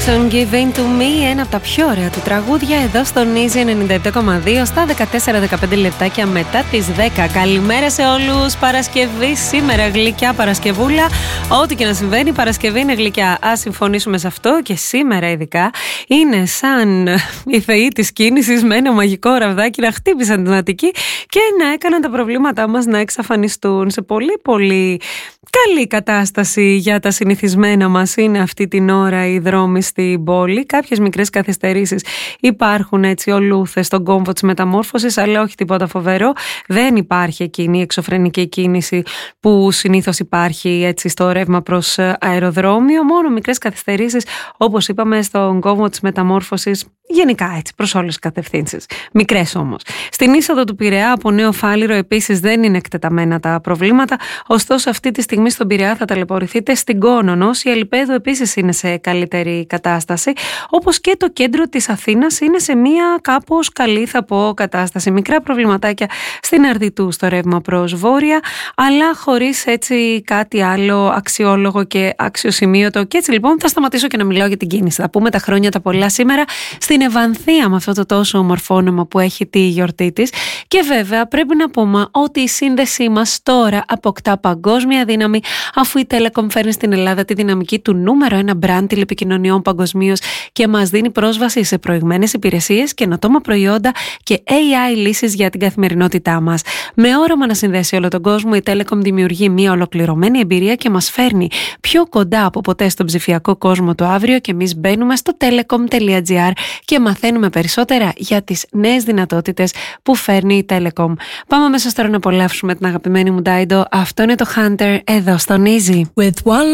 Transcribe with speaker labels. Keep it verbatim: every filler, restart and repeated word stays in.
Speaker 1: Give in to me, ένα από τα πιο ωραία του τραγούδια εδώ στο Easy ενενήντα επτά κόμμα δύο στα δεκατέσσερα δεκαπέντε λεπτάκια μετά τις δέκα. Καλημέρα σε όλους. Παρασκευή σήμερα, γλυκιά Παρασκευούλα. Ό,τι και να συμβαίνει, Παρασκευή είναι γλυκιά. Ας συμφωνήσουμε σε αυτό και σήμερα ειδικά είναι σαν οι θεοί της κίνησης με ένα μαγικό ραβδάκι να χτύπησαν την Αττική και να έκαναν τα προβλήματά μας να εξαφανιστούν. Σε πολύ πολύ καλή κατάσταση για τα συνηθισμένα μας είναι αυτή την ώρα οι δρόμοι στην πόλη. Κάποιες μικρές καθυστερήσεις υπάρχουν έτσι ολούθες στον κόμβο της μεταμόρφωσης, αλλά όχι τίποτα φοβερό. Δεν υπάρχει εκείνη η εξωφρενική κίνηση που συνήθως υπάρχει έτσι στο ρεύμα προς αεροδρόμιο. Μόνο μικρές καθυστερήσεις, όπως είπαμε, στον κόμβο της μεταμόρφωσης. Γενικά έτσι, προς όλες τις κατευθύνσεις. Μικρές όμως. Στην είσοδο του Πειραιά από Νέο Φάληρο επίσης δεν είναι εκτεταμένα τα προβλήματα. Ωστόσο, αυτή τη στιγμή στον Πειραιά θα ταλαιπωρηθείτε στην Κόνονος. Η Ελπέδου επίσης είναι σε καλύτερη κατάσταση. Όπως και το κέντρο της Αθήνας είναι σε μία κάπως καλή, θα πω, κατάσταση. Μικρά προβληματάκια στην Αρδιτού στο ρεύμα προς βόρεια, αλλά χωρίς έτσι κάτι άλλο αξιόλογο και αξιοσημείωτο. Και έτσι λοιπόν θα σταματήσω και να μιλάω για την κίνηση. Θα πούμε τα χρόνια τα πολλά σήμερα στην Ευανθία με αυτό το τόσο ομορφό όνομα που έχει τη γιορτή της. Και βέβαια πρέπει να πούμε ότι η σύνδεσή μας τώρα αποκτά παγκόσμια δύναμη, αφού η Telecom φέρνει στην Ελλάδα τη δυναμική του νούμερο ένα brand τηλεπικοινωνιών παγκοσμίως και μας δίνει πρόσβαση σε προηγμένες υπηρεσίες, καινοτόμα προϊόντα και έι άι λύσεις για την καθημερινότητά μας. Με όραμα να συνδέσει όλο τον κόσμο, η Telecom δημιουργεί μια ολοκληρωμένη εμπειρία και μας φέρνει πιο κοντά από ποτέ στον ψηφιακό κόσμο το αύριο. Και εμείς μπαίνουμε στο telecom τελεία gr και μαθαίνουμε περισσότερα για τις νέες δυνατότητες που φέρνει η Telecom. Πάμε αμέσως τώρα να απολαύσουμε την αγαπημένη μου Dido. Αυτό είναι το Hunter εδώ στον Easy. With one